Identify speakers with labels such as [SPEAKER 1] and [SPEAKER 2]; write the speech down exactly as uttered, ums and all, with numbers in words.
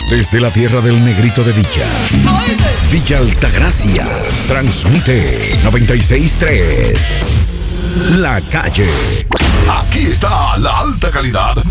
[SPEAKER 1] Desde la tierra del Negrito de Villa, Villa Altagracia, transmite noventa y seis punto tres. La Calle.
[SPEAKER 2] Aquí está la alta calidad